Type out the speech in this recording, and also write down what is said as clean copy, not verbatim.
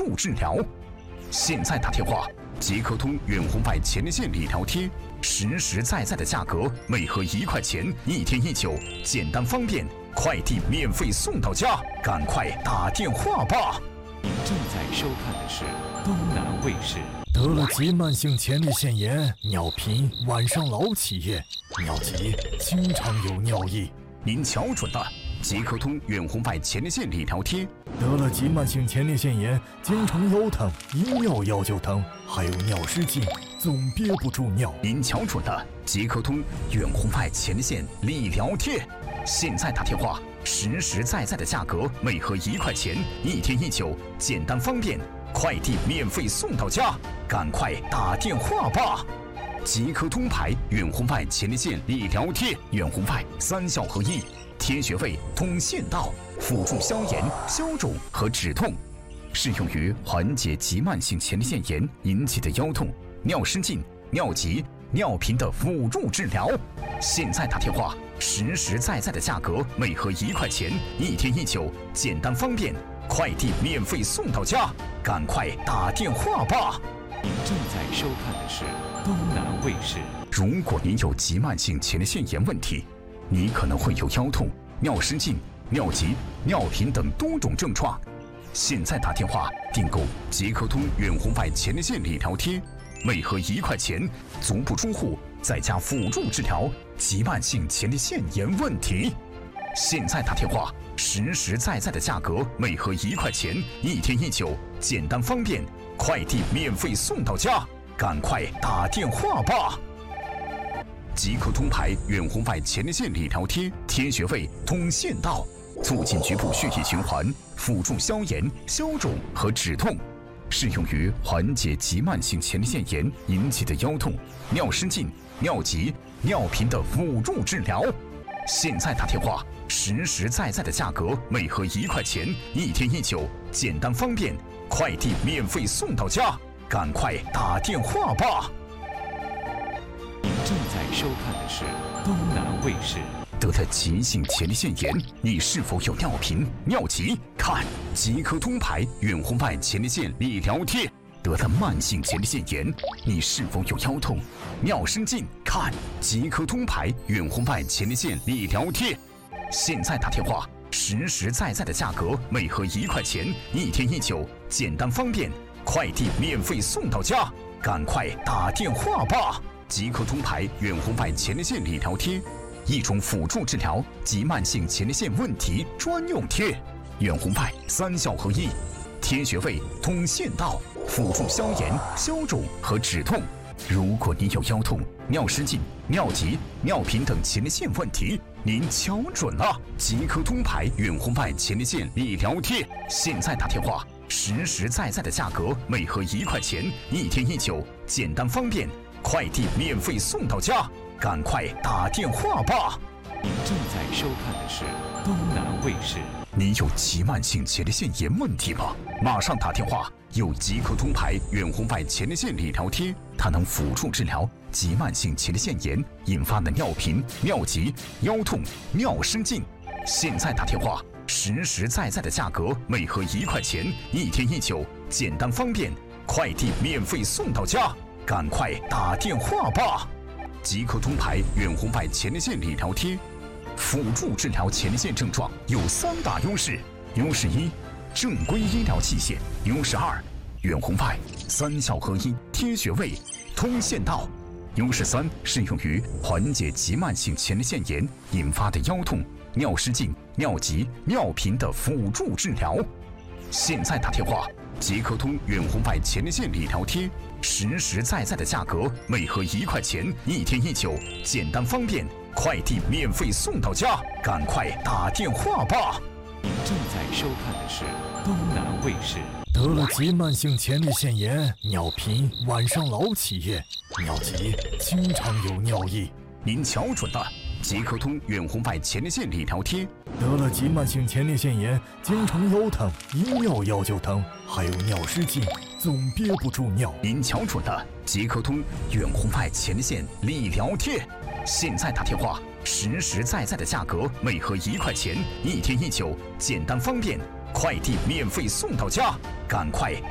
助治疗。现在打电话，即刻通远红外前列腺理疗贴，实实在在的价格，每盒1块钱，1天1九，简单方便，快递免费送到家，赶快打电话吧！ 您正在收看的是东南卫视。 得了急慢性前列腺炎，尿频，晚上老起夜，尿急，经常有尿意。 您瞧准了，即刻通远红外前列腺理疗贴。 得了急慢性前列腺炎，经常腰疼，一尿药就疼，还有尿失禁，总憋不住尿。 您瞧准了，即刻通远红外前列腺理疗贴。现在打电话，实实在在的价格，每盒1块钱，1天1九，简单方便，快递免费送到家，赶快打电话吧！即刻通牌远红外前列腺理疗贴，远红外3效合一，贴穴位、通腺道，辅助消炎、消肿和止痛，适用于缓解急慢性前列腺炎引起的腰痛、尿失禁、尿急、尿频的辅助治疗。现在打电话，实实在在的价格，每盒1块钱，1天1九，简单方便，快递免费送到家，赶快打电话吧！ 您正在收看的是东南卫视。 如果您有急慢性前列腺炎问题，你可能会有腰痛、尿失禁、尿急、尿频等多种症状。现在打电话订购即刻通远红外前列腺理疗贴，每盒1块钱，足不出户，在家辅助治疗急慢性前列腺炎问题。现在打电话，实实在在的价格，每盒1块钱，1天1九，简单方便，快递免费送到家，赶快打电话吧！即刻通牌远红外前列腺理疗贴，贴穴位、通腺道，促进局部血液循环，辅助消炎、消肿和止痛，适用于缓解急慢性前列腺炎引起的腰痛、尿失禁、尿急、尿频的辅助治疗。现在打电话，实实在在的价格，每盒1块钱，1天1九，简单方便，快递免费送到家，赶快打电话吧！ 您正在收看的是东南卫视。 得了急性前列腺炎，你是否有尿频、尿急？看即刻通牌远红外前列腺理疗贴。得了慢性前列腺炎，你是否有腰痛、尿失禁？看即刻通牌远红外前列腺理疗贴。现在打电话，实实在在的价格，每盒1块钱，1天1九，简单方便，快递免费送到家，赶快打电话吧！即刻通牌远红外前列腺理疗贴，一种辅助治疗急慢性前列腺问题专用贴，远红外3效合一，贴穴位、通腺道，辅助消炎、消肿和止痛。如果你有腰痛、尿失禁、尿急、尿频等前列腺问题，您瞧准了，即刻通牌远红外前列腺理疗贴。现在打电话，实实在在的价格，每盒1块钱，1天1九，简单方便，快递免费送到家，赶快打电话吧！ 您正在收看的是东南卫视。 你有急慢性前列腺炎问题吗？马上打电话！有即刻通牌远红外前列腺理疗贴，它能辅助治疗急慢性前列腺炎引发的尿频、尿急、腰痛、尿失禁。现在打电话，实实在在的价格，每盒1块钱，1天1九，简单方便，快递免费送到家，赶快打电话吧！即刻通牌远红外前列腺理疗贴，辅助治疗前列腺症状有3大优势。优势1，正规医疗器械。优势2，远红外3效合一，贴穴位、通腺道。优势3，适用于缓解急慢性前列腺炎引发的腰痛、尿失禁、尿急、尿频的辅助治疗。现在打电话，即刻通远红外前列腺理疗贴，实实在在的价格，每盒1块钱，1天1九，简单方便，快递免费送到家，赶快打电话吧！ 您正在收看的是东南卫视。 得了急慢性前列腺炎，尿频，晚上老起夜，尿急，经常有尿意。 您瞧准了，即刻通远红外前列腺理疗贴。 得了急慢性前列腺炎，经常腰疼，一尿药就疼，还有尿失禁，总憋不住尿。 您瞧准了，即刻通远红外前列腺理疗贴。现在打电话，实实在在的价格，每盒1块钱，1天1九，简单方便，快递免费送到家，赶快